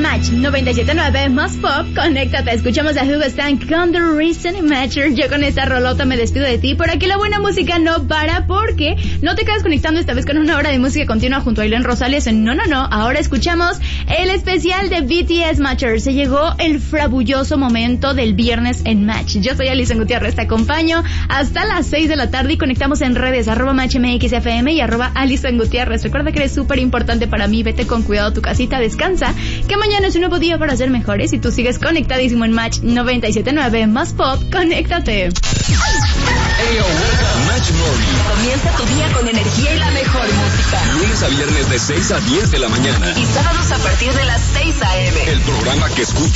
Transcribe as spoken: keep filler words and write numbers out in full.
Match noventa y siete punto nueve más pop, conéctate. Escuchamos a Hugo Stank con The Reason Matcher. Yo con esta rolota me despido de ti. Por aquí la buena música no para, porque no te quedas conectando esta vez con una hora de música continua junto a Ailén Rosales. No, no, no. Ahora escuchamos el especial de B T S Matcher. Se llegó el frabulloso momento del viernes en Match. Yo soy Alison Gutiérrez, te acompaño hasta las seis de la tarde y conectamos en redes arroba matchmxfm y arroba Alison Gutiérrez. Recuerda que eres súper importante para mí. Vete con cuidado a tu casita, descansa, que mañana es un nuevo día para ser mejores y tú sigues conectadísimo en Match noventa y siete punto nueve más pop. Conéctate. Hey, yo, Match Morning. Comienza tu día con energía y la mejor música. Lunes a viernes de seis a diez de la mañana. Y sábados a partir de las seis a eme. El programa que escucha